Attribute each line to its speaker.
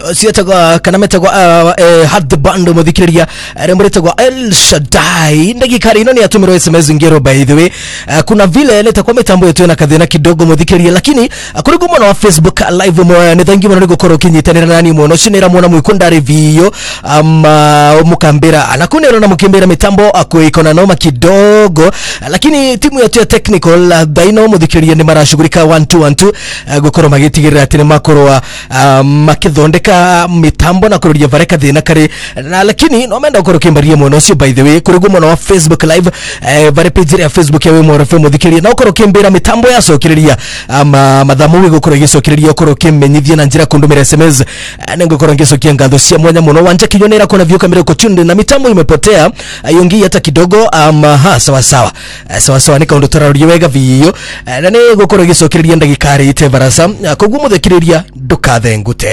Speaker 1: sietagwa kana metagwa had band muthikiriria remuretagwa El Shaddai ndagikari ino ni atumiro SMS ngero by the way kuna vile letakuwa mitambo yetu na kadhina kidogo muthikiriria lakini kuri gumo na Facebook live mo ni thangi mo ni gukoro kinyitanira nani muno shinira muona mwikunda review mukambira anakunero na mukimbira mitambo akuikona noma kidogo lakini timu yetu ya technical daino muthikiriria ni marashugurika 1212 gukoro magitigirira ati ni makorwa makithondeka mitambo na kurudia vareka thina kare na lakini no menda gukoro kimbarie muno cio by the way kuri gumo na Facebook live vare page ya Facebook ya Wemo FM muthikiriria na gukoro kimbira mitambo ya sokiriria mathamu gukoro gisokiriria gukoro kimenyithia na njira kundumira SMS ngukoro ngisokia ngatho cia mwanya muno wanja kinyonera kuna view kamera ko tunde na mitambo imepotea yongi hata kidogo sawa ni kaundo tarario wega vio na ni gukoro gisokiriria ndagikari ite barasa koguo muthikiriria ndukathe ngute